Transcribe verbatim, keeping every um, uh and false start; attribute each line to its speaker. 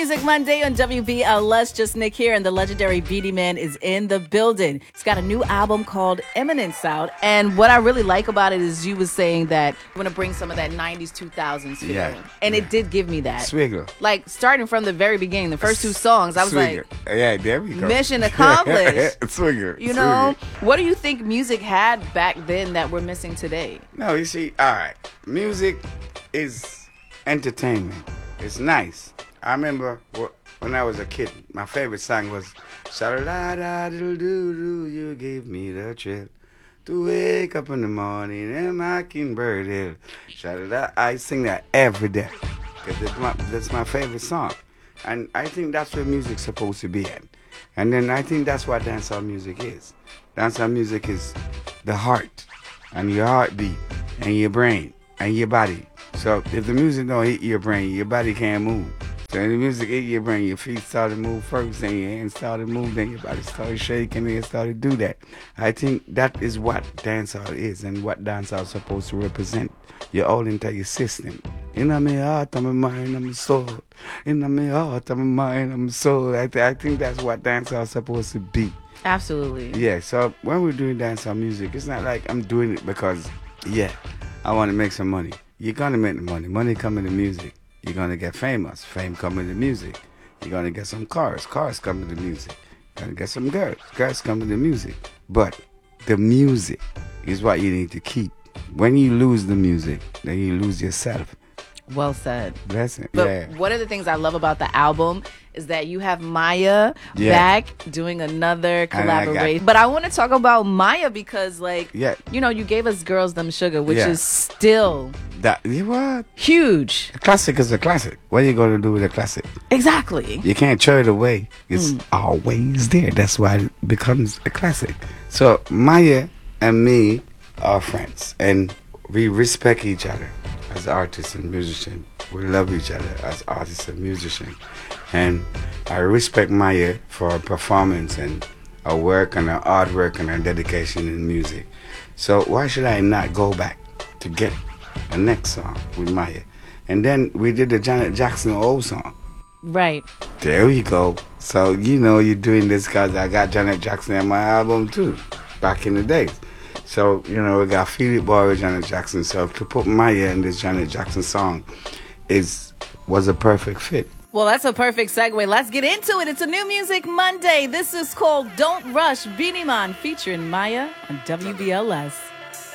Speaker 1: Music Monday on W B L S. Just Nick here, and the legendary Beenie Man is in the building. He's got a new album called Eminence out, and what I really like about it is you was saying that you want to bring some of that nineties, two thousands feeling,
Speaker 2: Yeah,
Speaker 1: and
Speaker 2: yeah.
Speaker 1: it did give me that.
Speaker 2: Swiggle.
Speaker 1: Like, starting from the very beginning, the first two songs, I was
Speaker 2: Swiggle.
Speaker 1: like,
Speaker 2: yeah, there we go.
Speaker 1: mission accomplished.
Speaker 2: Swiggle.
Speaker 1: You know,
Speaker 2: Swiggle.
Speaker 1: what do you think music had back then that we're missing today?
Speaker 2: No, you see, all right. Music is entertainment. It's nice. I remember wh- when I was a kid, my favorite song was "Sha-da-da-da-doo-doo-doo, you gave me the thrill to wake up in the morning and Mockingbird Hill." Sha-da-da. I sing that every day because that's my, that's my favorite song. And I think that's where music's supposed to be at. And then I think that's what dancehall music is. Dancehall music is the heart and your heartbeat and your brain and your body. So if the music don't hit your brain, your body can't move. So if the music hit your brain, your feet start to move first, then your hands start to move, then your body started shaking, and it started to do that. I think that is what dancehall is and what dancehall is supposed to represent. Your whole entire system. In my heart, I'm a mind, I'm a soul. In my heart, I'm a mind, I'm a soul. I, th- I think that's what dancehall is supposed to be.
Speaker 1: Absolutely.
Speaker 2: Yeah, so when we're doing dancehall music, it's not like I'm doing it because, yeah, I want to make some money. You're going to make the money. Money coming to music. You're going to get famous. Fame coming to music. You're going to get some cars. Cars coming to music. You're going to get some girls. Girls coming to music. But the music is what you need to keep. When you lose the music, then you lose yourself.
Speaker 1: Well said.
Speaker 2: That's it.
Speaker 1: But
Speaker 2: Yeah.
Speaker 1: one of the things I love about the album is that you have Maya
Speaker 2: Yeah.
Speaker 1: back doing another
Speaker 2: And I got-
Speaker 1: collaboration. But I want to talk about Maya because, like,
Speaker 2: Yeah.
Speaker 1: you know, you gave us Girls Them Sugar, which
Speaker 2: Yeah.
Speaker 1: is still
Speaker 2: That, you what?
Speaker 1: huge.
Speaker 2: A classic is a classic. What are you going to do with a classic?
Speaker 1: Exactly.
Speaker 2: You can't throw it away. It's always there. That's why it becomes a classic. So Maya and me are friends, and we respect each other as artists and musicians. We love each other as artists and musicians. And I respect Maya for her performance and her work and her artwork and her dedication in music. So why should I not go back to get a next song with Maya? And then we did the Janet Jackson old song.
Speaker 1: Right.
Speaker 2: There we go. So, you know, you're doing this because I got Janet Jackson on my album too, back in the days. So, you know, we got Feel It Boy with Janet Jackson. So to put Maya in this Janet Jackson song is was a perfect fit.
Speaker 1: Well, that's a perfect segue. Let's get into it. It's a new Music Monday. This is called Don't Rush, Beenie Man featuring Maya on W B L S.